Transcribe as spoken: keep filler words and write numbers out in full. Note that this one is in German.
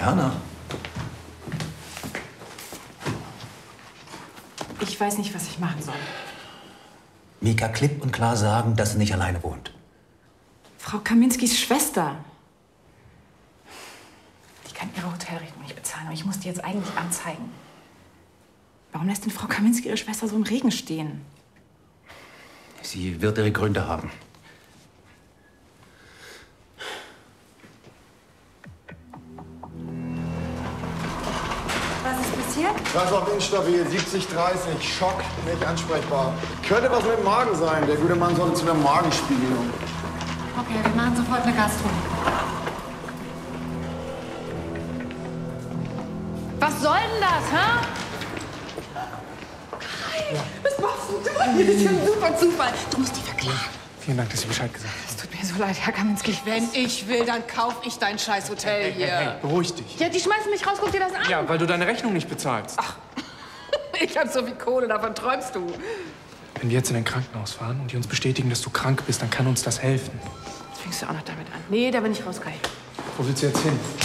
Kerner. Ich weiß nicht, was ich machen soll. Mika klipp und klar sagen, dass sie nicht alleine wohnt. Frau Kaminskis Schwester. Die kann ihre Hotelrechnung nicht bezahlen, aber ich muss die jetzt eigentlich anzeigen. Warum lässt denn Frau Kaminski ihre Schwester so im Regen stehen? Sie wird ihre Gründe haben. Was ist passiert? Kreislauf instabil, siebzig dreißig, Schock, nicht ansprechbar. Könnte was mit dem Magen sein. Der gute Mann sollte zu einer Magenspiegelung. Okay, wir machen sofort eine Gastro. Was soll denn das, hä? Kai, was machst denn du? Das ist ja ein super Zufall. Du musst die verklagen. Vielen Dank, dass Sie Bescheid gesagt haben. Es tut mir so leid, Herr Kaminski. Wenn ich will, dann kauf ich dein scheiß Hotel hier. Hey, hey, beruhig dich. Ja, die schmeißen mich raus, guck dir das an. Ja, weil du deine Rechnung nicht bezahlst. Ach, ich hab so viel Kohle, davon träumst du. Wenn wir jetzt in ein Krankenhaus fahren und die uns bestätigen, dass du krank bist, dann kann uns das helfen. Jetzt fängst du auch noch damit an. Nee, da bin ich raus, Kai. Wo willst du jetzt hin?